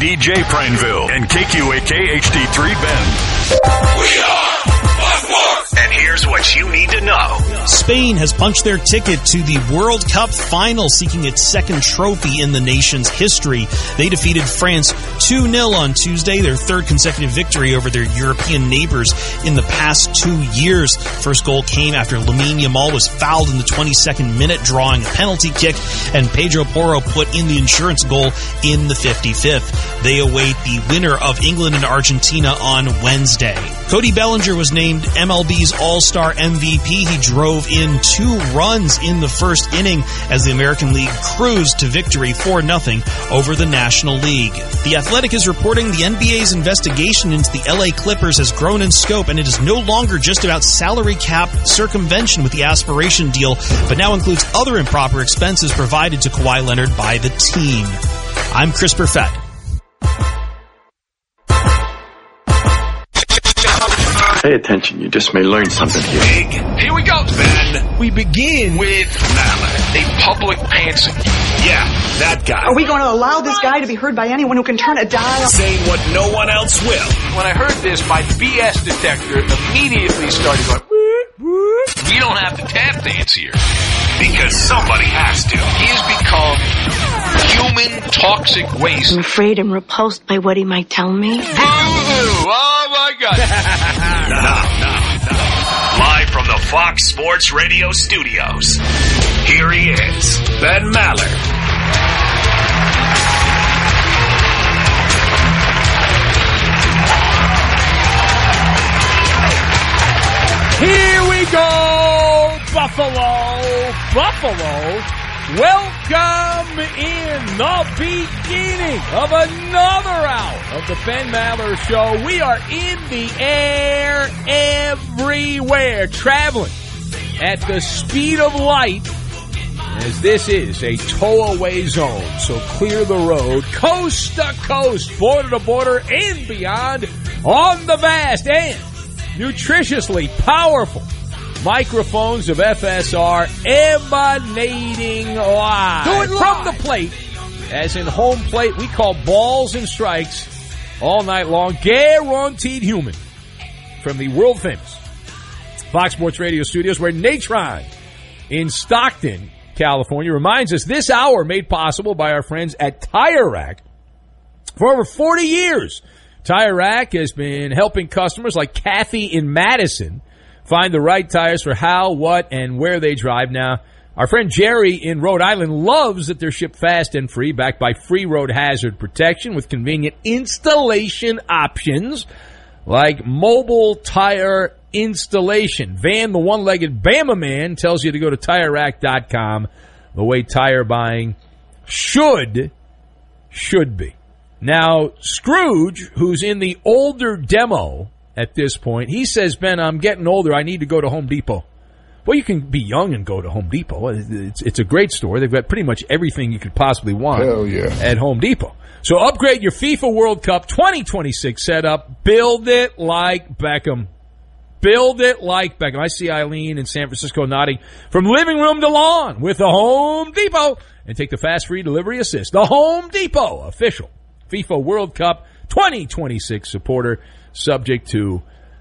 DJ Prineville and KQAK HD3 Bend. We are Fox Sports. And here's what you need to know. Spain has punched their ticket to the World Cup final, seeking its second trophy in the nation's history. They defeated France 2-0 on Tuesday, their third consecutive victory over their European neighbors in the past 2 years. First goal came after Lamine Yamal was fouled in the 22nd minute, drawing a penalty kick, and Pedro Porro put in the insurance goal in the 55th. They await the winner of England and Argentina on Wednesday. Cody Bellinger was named MLB's All-Star MVP. He drove in 2 runs in the first inning as the American League cruised to victory 4-0 over the National League. The Athletic is reporting the NBA's investigation into the LA Clippers has grown in scope, and it is no longer just about salary cap circumvention with the aspiration deal, but now includes other improper expenses provided to Kawhi Leonard by the team. I'm Chris Perfett. Pay attention, you just may learn something here. Big. Here we go, Ben. We begin with Mallett, a public pantser. Yeah, that guy. Are we going to allow this guy to be heard by anyone who can turn a dial? Saying what no one else will. When I heard this, my BS detector immediately started going, we don't have to tap dance here. Because somebody has to. He has become human toxic waste. I'm afraid I'm repulsed by what he might tell me. Boo-hoo! Oh, my God. No. Live from the Fox Sports Radio studios, here he is, Ben Maller. Here we go, Buffalo. Welcome in the beginning of another hour of the Ben Maller Show. We are in the air everywhere, traveling at the speed of light, as this is a tow-away zone. So clear the road, coast to coast, border to border, and beyond, on the vast and nutritiously powerful microphones of FSR, emanating live from the plate, as in home plate we call balls and strikes all night long, guaranteed human, from the world famous Fox Sports Radio studios, where Natron in Stockton, California, reminds us this hour made possible by our friends at Tire Rack. For over 40 years, Tire Rack has been helping customers like Kathy in Madison find the right tires for how, what, and where they drive. Now, our friend Jerry in Rhode Island loves that they're shipped fast and free, backed by free road hazard protection with convenient installation options like mobile tire installation. Van, the one-legged Bama man, tells you to go to TireRack.com, the way tire buying should be. Now, Scrooge, who's in the older demo at this point, he says, Ben, I'm getting older. I need to go to Home Depot. Well, you can be young and go to Home Depot. It's a great store. They've got pretty much everything you could possibly want at Home Depot. So upgrade your FIFA World Cup 2026 setup. Build it like Beckham. Build it like Beckham. I see Eileen in San Francisco nodding from living room to lawn with the Home Depot. And take the fast free delivery assist. The Home Depot, official FIFA World Cup 2026 supporter, subject to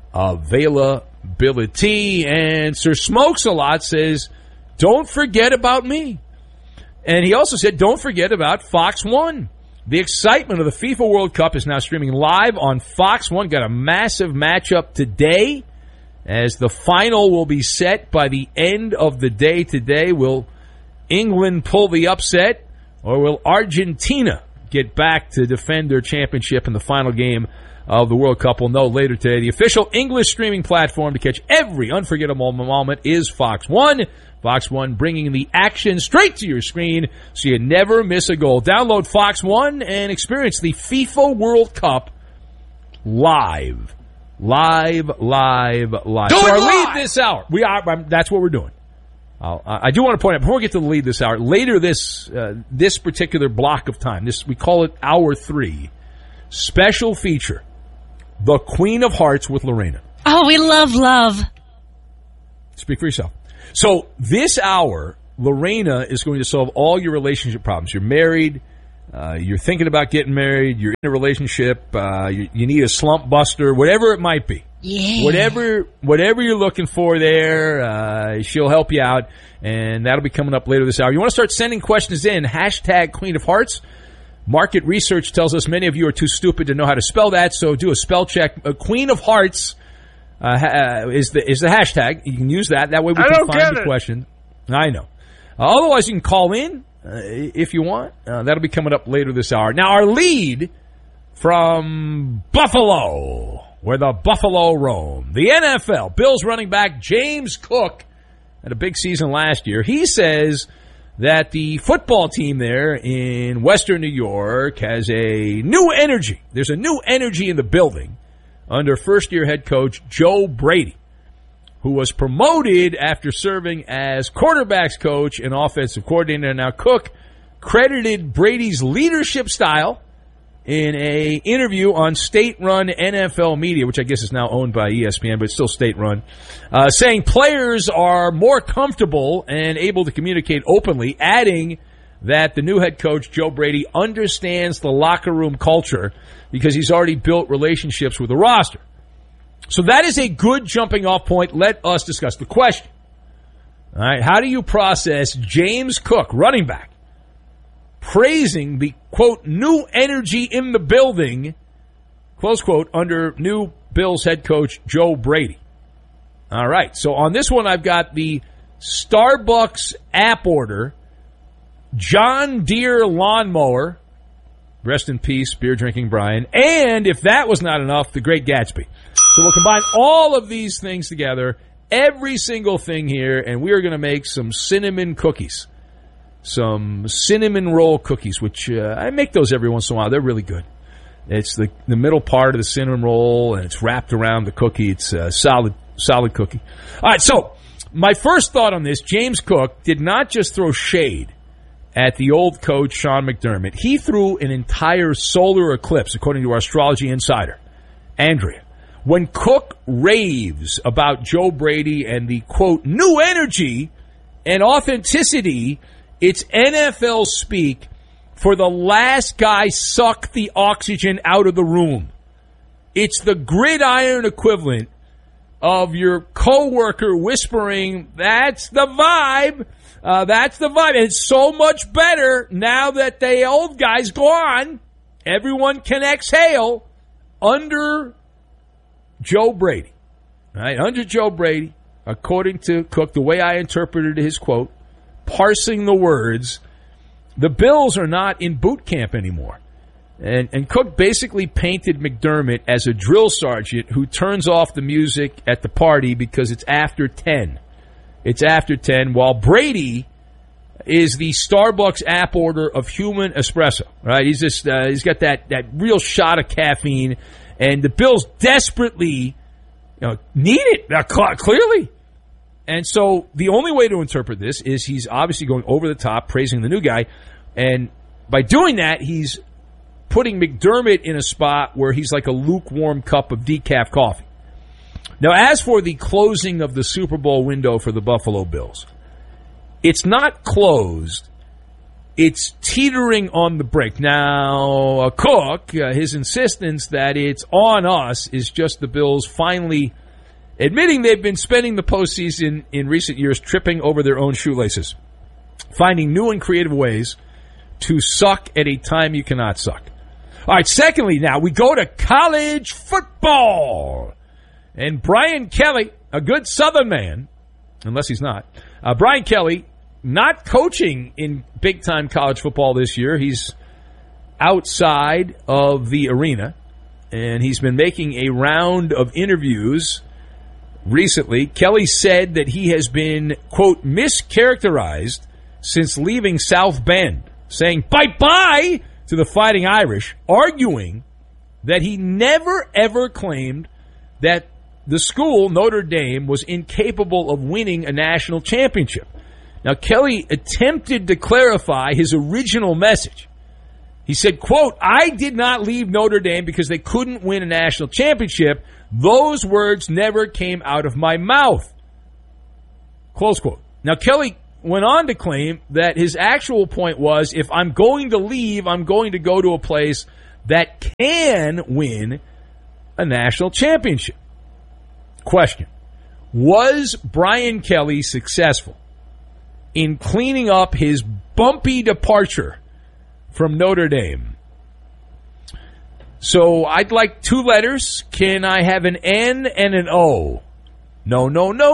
availability. And Sir Smokes-a-Lot says, don't forget about me. And he also said, don't forget about Fox 1. The excitement of the FIFA World Cup is now streaming live on Fox 1. Got a massive matchup today, as the final will be set by the end of the day today. Will England pull the upset, or will Argentina get back to defend their championship in the final game of the World Cup? We'll know later today. The official English streaming platform to catch every unforgettable moment is Fox 1. Fox 1 bringing the action straight to your screen so you never miss a goal. Download Fox 1 and experience the FIFA World Cup live. Live. So our lead this hour, that's what we're doing. I do want to point out, before we get to the lead this hour, later this particular block of time, we call it Hour 3, special feature, The Queen of Hearts with Lorena. Oh, we love. Speak for yourself. So this hour, Lorena is going to solve all your relationship problems. You're married, you're thinking about getting married, you're in a relationship, you need a slump buster, whatever it might be. Yeah. Whatever you're looking for there, she'll help you out, and that'll be coming up later this hour. You want to start sending questions in, hashtag Queen of Hearts. Market research tells us many of you are too stupid to know how to spell that, so do a spell check. Queen of Hearts is the hashtag. You can use that. That way we can find the question. I know. Otherwise, you can call in if you want. That'll be coming up later this hour. Now, our lead from Buffalo, where the Buffalo roam. The NFL, Bills running back James Cook had a big season last year. He says that the football team there in Western New York has a new energy. There's a new energy in the building under first-year head coach Joe Brady, who was promoted after serving as quarterbacks coach and offensive coordinator. Now, Cook credited Brady's leadership style in an interview on state-run NFL media, which I guess is now owned by ESPN, but it's still state-run, saying players are more comfortable and able to communicate openly, adding that the new head coach, Joe Brady, understands the locker room culture because he's already built relationships with the roster. So that is a good jumping-off point. Let us discuss the question. All right, how do you process James Cook, running back, praising the, quote, new energy in the building, close quote, under new Bills head coach Joe Brady? All right, so on this one I've got the Starbucks app order, John Deere lawnmower, rest in peace, beer-drinking Brian, and if that was not enough, the Great Gatsby. So we'll combine all of these things together, every single thing here, and we are going to make some cinnamon cookies. Some cinnamon roll cookies, which I make those every once in a while. They're really good. It's the middle part of the cinnamon roll, and it's wrapped around the cookie. It's a solid cookie. All right, so my first thought on this, James Cook did not just throw shade at the old coach, Sean McDermott. He threw an entire solar eclipse, according to our astrology insider, Andrea. When Cook raves about Joe Brady and the, quote, new energy and authenticity, it's NFL speak for the last guy suck the oxygen out of the room. It's the gridiron equivalent of your coworker whispering, that's the vibe. That's the vibe. And it's so much better now that the old guy's gone. Everyone can exhale under Joe Brady. Right? Under Joe Brady, according to Cook, the way I interpreted his quote, parsing the words, the Bills are not in boot camp anymore. And Cook basically painted McDermott as a drill sergeant who turns off the music at the party because it's after 10. It's after 10, while Brady is the Starbucks app order of human espresso. Right? He's just he's got that real shot of caffeine, and the Bills desperately need it, clearly. And so the only way to interpret this is he's obviously going over the top, praising the new guy, and by doing that, he's putting McDermott in a spot where he's like a lukewarm cup of decaf coffee. Now, as for the closing of the Super Bowl window for the Buffalo Bills, it's not closed. It's teetering on the brink. Now, Cook, his insistence that it's on us is just the Bills finally admitting they've been spending the postseason in recent years tripping over their own shoelaces, finding new and creative ways to suck at a time you cannot suck. All right, secondly, now we go to college football. And Brian Kelly, a good Southern man, unless he's not, Brian Kelly, not coaching in big-time college football this year. He's outside of the arena, and he's been making a round of interviews recently. Kelly said that he has been, quote, mischaracterized since leaving South Bend, saying bye-bye to the Fighting Irish, arguing that he never, ever claimed that the school, Notre Dame, was incapable of winning a national championship. Now, Kelly attempted to clarify his original message. He said, quote, I did not leave Notre Dame because they couldn't win a national championship. Those words never came out of my mouth. Close quote. Now, Kelly went on to claim that his actual point was, if I'm going to leave, I'm going to go to a place that can win a national championship. Question: was Brian Kelly successful in cleaning up his bumpy departure from Notre Dame? So I'd like 2 letters. Can I have an N and an O? No.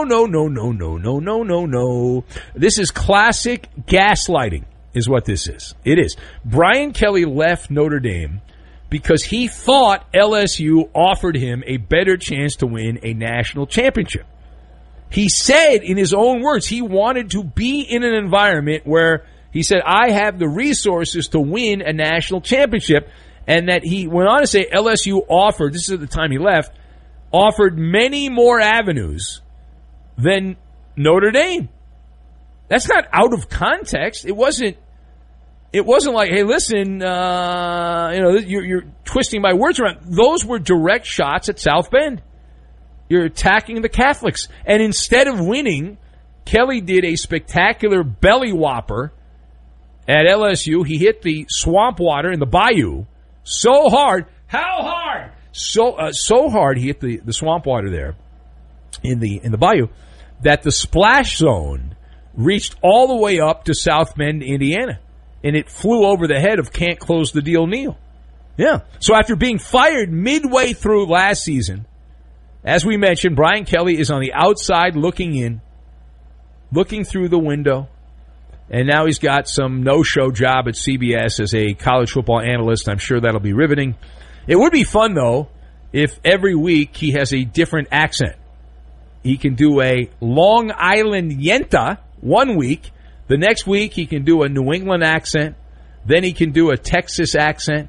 This is classic gaslighting, is what this is. It is. Brian Kelly left Notre Dame because he thought LSU offered him a better chance to win a national championship. He said, in his own words, he wanted to be in an environment where he said, I have the resources to win a national championship, and that he went on to say LSU offered, this is at the time he left, offered many more avenues than Notre Dame. That's not out of context. It wasn't like, hey, listen, you're twisting my words around. Those were direct shots at South Bend. You're attacking the Catholics. And instead of winning, Kelly did a spectacular belly whopper at LSU. He hit the swamp water in the bayou so hard. How hard? So hard he hit the swamp water there in the bayou that the splash zone reached all the way up to South Bend, Indiana. And it flew over the head of Can't Close the Deal Neal. Yeah. So after being fired midway through last season, as we mentioned, Brian Kelly is on the outside looking in, looking through the window. And now he's got some no-show job at CBS as a college football analyst. I'm sure that'll be riveting. It would be fun, though, if every week he has a different accent. He can do a Long Island Yenta one week. The next week he can do a New England accent. Then he can do a Texas accent.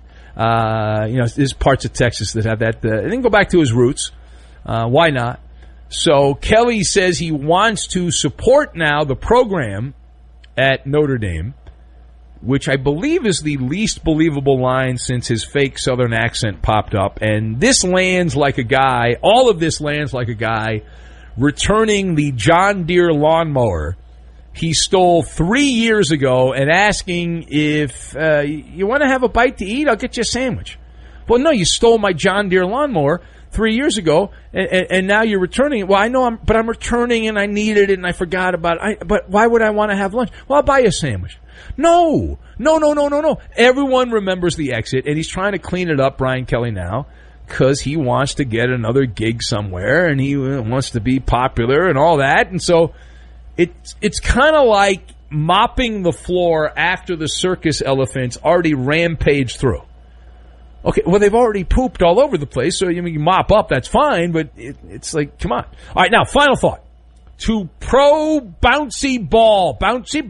There's parts of Texas that have that. And then go back to his roots. Why not? So Kelly says he wants to support now the program at Notre Dame, which I believe is the least believable line since his fake Southern accent popped up. And this lands like a guy, all of this lands like a guy returning the John Deere lawnmower he stole 3 years ago and asking if you want to have a bite to eat, I'll get you a sandwich. Well, no, you stole my John Deere lawnmower 3 years ago, and now you're returning it. Well, I know, I'm returning, and I needed it, and I forgot about it. But why would I want to have lunch? Well, I'll buy you a sandwich. No. Everyone remembers the exit, and he's trying to clean it up, Brian Kelly, now, because he wants to get another gig somewhere, and he wants to be popular and all that. And so it's kind of like mopping the floor after the circus elephants already rampaged through. Okay, well, they've already pooped all over the place, so you mop up, that's fine, but it's like, come on. All right, now, final thought. To pro bouncy ball. Bouncy.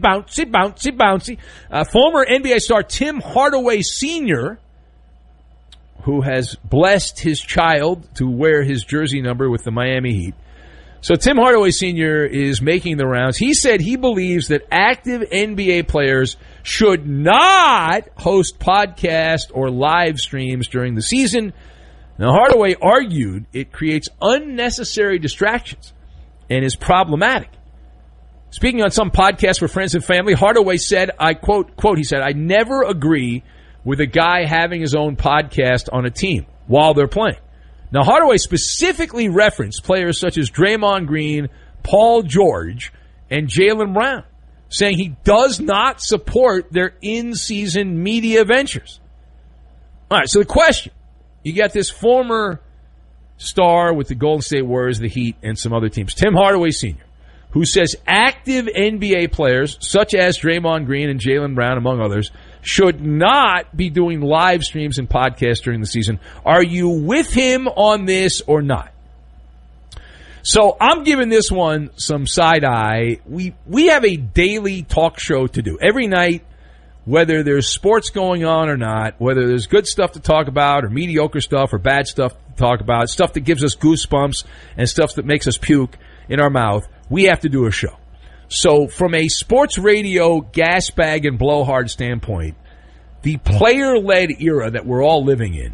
Former NBA star Tim Hardaway Sr., who has blessed his child to wear his jersey number with the Miami Heat. So Tim Hardaway Sr. is making the rounds. He said he believes that active NBA players should not host podcasts or live streams during the season. Now, Hardaway argued it creates unnecessary distractions and is problematic. Speaking on some podcasts for friends and family, Hardaway said, I quote, he said, I never agree with a guy having his own podcast on a team while they're playing. Now, Hardaway specifically referenced players such as Draymond Green, Paul George, and Jaylen Brown, saying he does not support their in-season media ventures. All right, so the question, you got this former star with the Golden State Warriors, the Heat, and some other teams, Tim Hardaway Sr., who says active NBA players such as Draymond Green and Jaylen Brown, among others, should not be doing live streams and podcasts during the season. Are you with him on this or not? So I'm giving this one some side eye. We have a daily talk show to do. Every night, whether there's sports going on or not, whether there's good stuff to talk about or mediocre stuff or bad stuff to talk about, stuff that gives us goosebumps and stuff that makes us puke in our mouth, we have to do a show. So from a sports radio gas bag and blowhard standpoint, the player-led era that we're all living in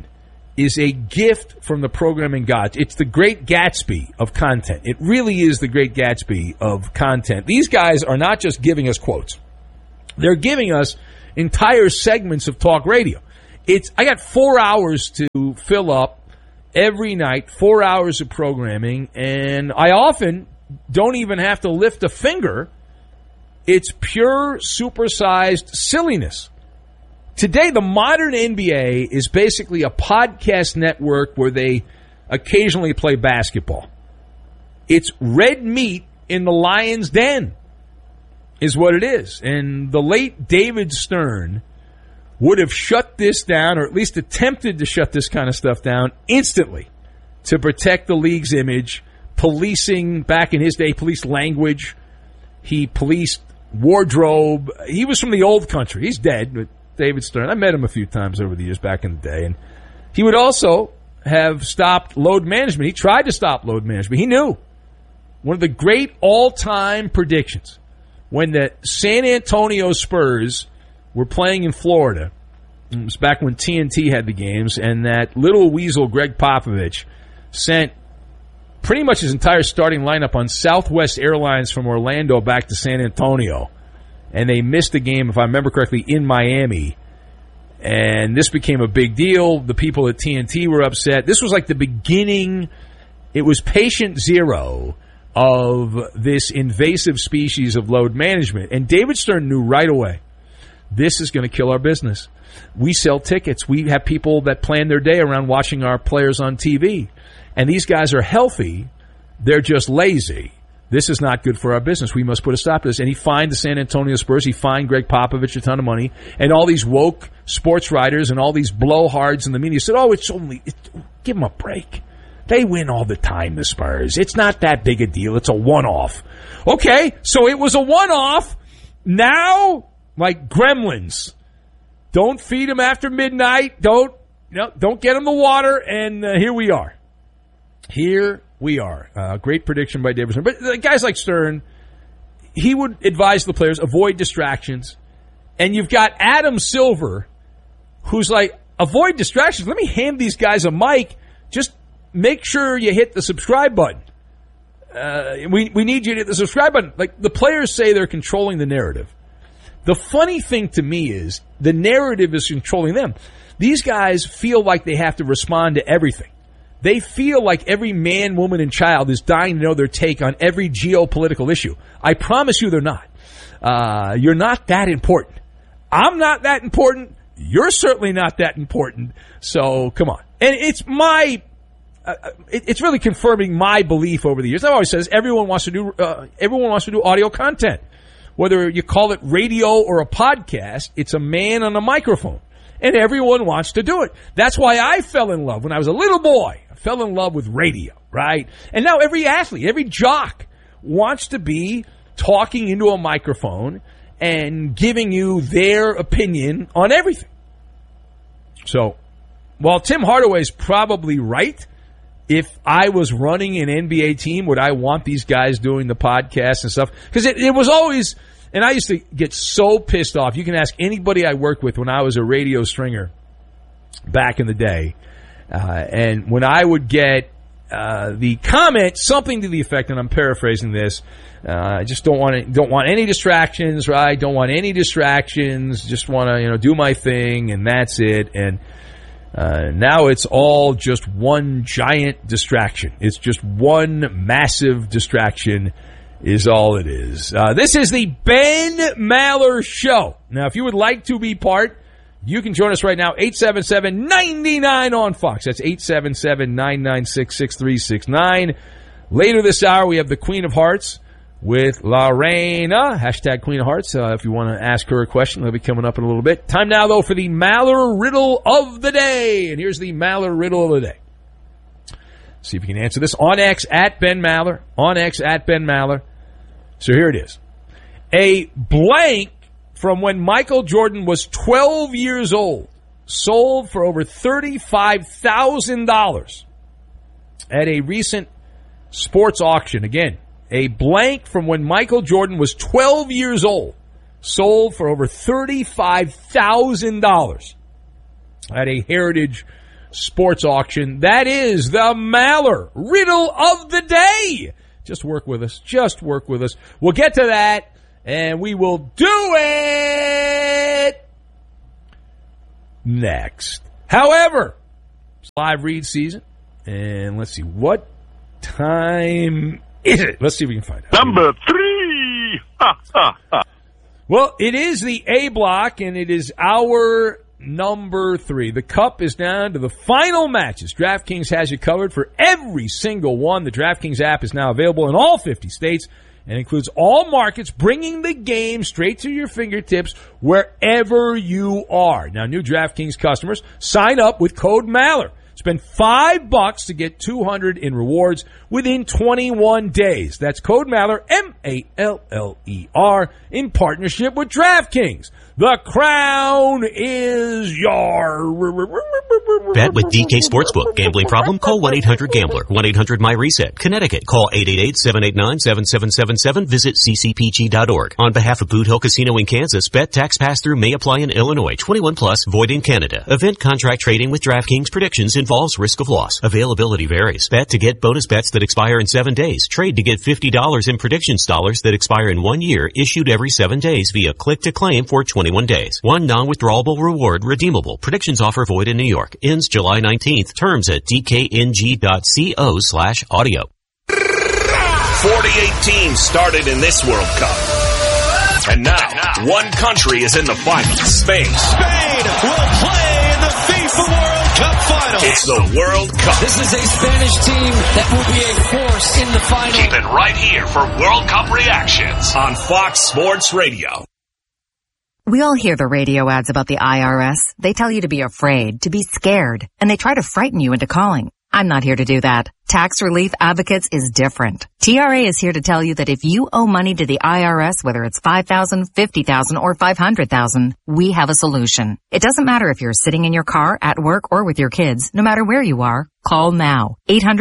is a gift from the programming gods. It's the Great Gatsby of content. It really is the Great Gatsby of content. These guys are not just giving us quotes. They're giving us entire segments of talk radio. I got 4 hours to fill up every night, 4 hours of programming, and I often don't even have to lift a finger. It's pure supersized silliness. Today, the modern NBA is basically a podcast network where they occasionally play basketball. It's red meat in the lion's den is what it is. And the late David Stern would have shut this down, or at least attempted to shut this kind of stuff down instantly to protect the league's image, policing, back in his day, policed language. He policed wardrobe. He was from the old country. He's dead, but David Stern. I met him a few times over the years back in the day. And he would also have stopped load management. He tried to stop load management. He knew. One of the great all-time predictions, when the San Antonio Spurs were playing in Florida, it was back when TNT had the games, and that little weasel Greg Popovich sent pretty much his entire starting lineup on Southwest Airlines from Orlando back to San Antonio. And they missed the game, if I remember correctly, in Miami. And this became a big deal. The people at TNT were upset. This was like the beginning. It was patient zero of this invasive species of load management. And David Stern knew right away, this is going to kill our business. We sell tickets. We have people that plan their day around watching our players on TV. And these guys are healthy. They're just lazy. This is not good for our business. We must put a stop to this. And he fined the San Antonio Spurs. He fined Greg Popovich a ton of money. And all these woke sports writers and all these blowhards in the media said, give them a break. They win all the time, the Spurs. It's not that big a deal. It's a one-off. Okay, so it was a one-off. Now, like gremlins, don't feed them after midnight. Don't get them the water. And here we are. Here we are. Great prediction by David Stern. But guys like Stern, he would advise the players, avoid distractions. And you've got Adam Silver, who's like, avoid distractions. Let me hand these guys a mic. Just make sure you hit the subscribe button. We need you to hit the subscribe button. Like, the players say they're controlling the narrative. The funny thing to me is the narrative is controlling them. These guys feel like they have to respond to everything. They feel like every man, woman, and child is dying to know their take on every geopolitical issue. I promise you they're not. You're not that important. I'm not that important. You're certainly not that important. So, come on. And it's it's really confirming my belief over the years. I've always said this, everyone wants to do audio content. Whether you call it radio or a podcast, it's a man on a microphone. And everyone wants to do it. That's why I fell in love when I was a little boy. I fell in love with radio, right? And now every athlete, every jock wants to be talking into a microphone and giving you their opinion on everything. So, while Tim Hardaway's probably right, if I was running an NBA team, would I want these guys doing the podcast and stuff? Because it was always... And I used to get so pissed off. You can ask anybody I worked with when I was a radio stringer back in the day. And when I would get the comment, something to the effect, and I'm paraphrasing this, I just don't want any distractions, right? Don't want any distractions. Just want to, do my thing, and that's it. And now it's all just one giant distraction. It's just one massive distraction. Is all it is. This is the Ben Maller Show. Now, if you would like to be part, you can join us right now, 877-99 on Fox. That's 877-996-6369. Later this hour, we have the Queen of Hearts with Lorena, hashtag Queen of Hearts. If you want to ask her a question, that'll be coming up in a little bit. Time now, though, for the Maller Riddle of the Day. And here's the Maller Riddle of the Day. See if you can answer this. On X, at Ben Maller. On X, at Ben Maller. So here it is. A blank from when Michael Jordan was 12 years old sold for over $35,000 at a recent sports auction. Again, a blank from when Michael Jordan was 12 years old sold for over $35,000 at a Heritage sports auction. That is the Maller Riddle of the Day. Just work with us. Just work with us. We'll get to that, and we will do it next. However, it's live read season, and let's see, what time is it? Let's see if we can find out. Number 3. Well, it is the A block, and it is our number 3. The Cup is down to the final matches. DraftKings has you covered for every single one. The DraftKings app is now available in all 50 states and includes all markets, bringing the game straight to your fingertips wherever you are. Now, new DraftKings customers, sign up with code Maller. Spend $5 to get $200 in rewards within 21 days. That's code Maller, M-A-L-L-E-R, in partnership with DraftKings. The crown is yours. Bet with DK Sportsbook. Gambling problem? Call 1-800-GAMBLER. 1-800-MY-RESET. Connecticut. Call 888-789-7777. Visit ccpg.org. On behalf of Boot Hill Casino in Kansas, bet tax pass-through may apply in Illinois. 21 plus. Void in Canada. Event contract trading with DraftKings predictions involves risk of loss. Availability varies. Bet to get bonus bets that expire in 7 days. Trade to get $50 in predictions dollars that expire in 1 year, issued every 7 days via click-to-claim for 21 days. One non-withdrawable reward redeemable. Predictions offer void in New York. Ends July 19th. Terms at dkng.co/audio. 48 teams started in this World Cup. And now, one country is in the finals. Spain. Spain will play in the FIFA World Cup final. It's the World Cup. This is a Spanish team that will be a force in the final. Keep it right here for World Cup reactions on Fox Sports Radio. We all hear the radio ads about the IRS. They tell you to be afraid, to be scared, and they try to frighten you into calling. I'm not here to do that. Tax Relief Advocates is different. TRA is here to tell you that if you owe money to the IRS, whether it's $5,000, $50,000, or $500,000, we have a solution. It doesn't matter if you're sitting in your car, at work, or with your kids. No matter where you are, call now.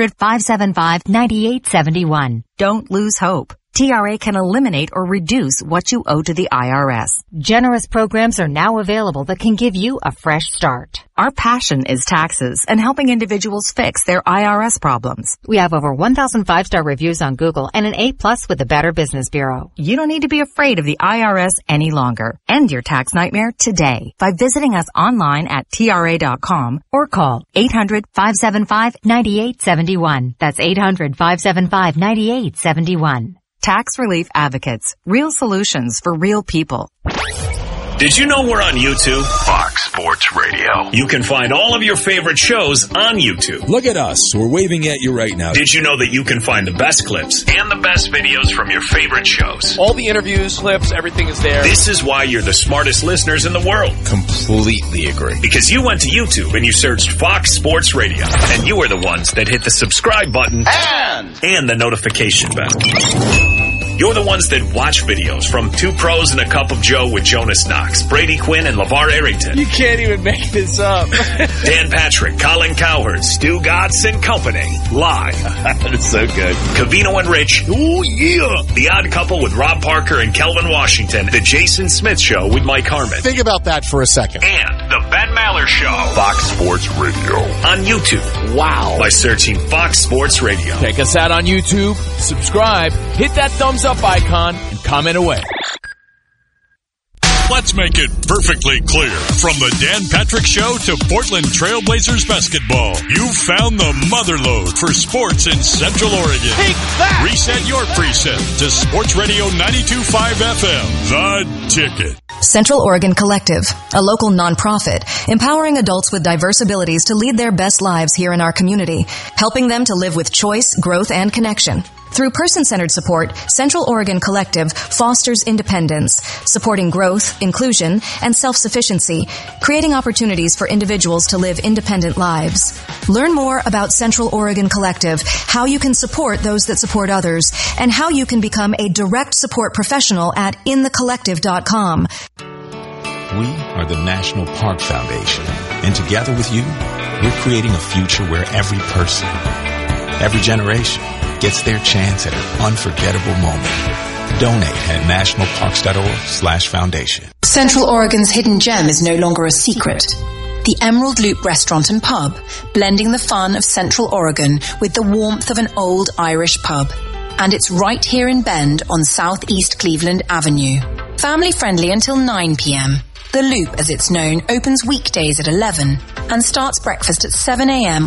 800-575-9871. Don't lose hope. TRA can eliminate or reduce what you owe to the IRS. Generous programs are now available that can give you a fresh start. Our passion is taxes and helping individuals fix their IRS problems. We have over 1,000 5-star reviews on Google and an A+ with the Better Business Bureau. You don't need to be afraid of the IRS any longer. End your tax nightmare today by visiting us online at TRA.com or call 800-575-9871. That's 800-575-9871. Tax Relief Advocates. Real solutions for real people. Did you know we're on YouTube? Fox Sports Radio. You can find all of your favorite shows on YouTube. Look at us. We're waving at you right now. Did you know that you can find the best clips and the best videos from your favorite shows? All the interviews, clips, everything is there. This is why you're the smartest listeners in the world. Completely agree. Because you went to YouTube and you searched Fox Sports Radio. And you were the ones that hit the subscribe button and the notification bell. You're the ones that watch videos from Two Pros and a Cup of Joe with Jonas Knox, Brady Quinn, and LeVar Arrington. You can't even make this up. Dan Patrick, Colin Cowherd, Stu Gatz and Company. Live. That's so good. Covino and Rich. Oh, yeah. The Odd Couple with Rob Parker and Kelvin Washington. The Jason Smith Show with Mike Harmon. Think about that for a second. And the Ben Maller Show. Fox Sports Radio. On YouTube. Wow. By searching Fox Sports Radio. Check us out on YouTube. Subscribe. Hit that thumbs up icon and comment away. Let's make it perfectly clear. From the Dan Patrick Show to Portland Trailblazers basketball, you found the motherlode for sports in Central Oregon. Take that! Reset your preset to Sports Radio 92.5 FM. The Ticket. Central Oregon Collective, a local nonprofit, empowering adults with diverse abilities to lead their best lives here in our community, helping them to live with choice, growth, and connection. Through person-centered support, Central Oregon Collective fosters independence, supporting growth, inclusion, and self-sufficiency, creating opportunities for individuals to live independent lives. Learn more about Central Oregon Collective, how you can support those that support others, and how you can become a direct support professional at inthecollective.com. We are the National Park Foundation, and together with you, we're creating a future where every person, every generation, gets their chance at an unforgettable moment. Donate at nationalparks.org/foundation. Central Oregon's hidden gem is no longer a secret. The Emerald Loop Restaurant and Pub, blending the fun of Central Oregon with the warmth of an old Irish pub. And it's right here in Bend on Southeast Cleveland Avenue. Family friendly until 9 p.m. The Loop, as it's known, opens weekdays at 11 and starts breakfast at 7 a.m.